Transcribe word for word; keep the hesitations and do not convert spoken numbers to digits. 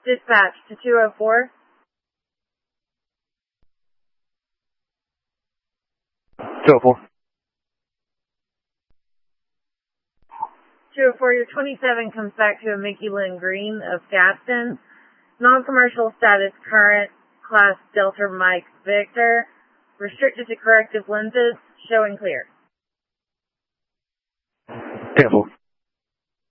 Dispatch to two oh four. two oh four. two oh four, your twenty-seven comes back to a Mickey Lynn Green of Gaston. Non-commercial status current, class Delta Mike Victor. Restricted to corrective lenses, showing clear. ten four.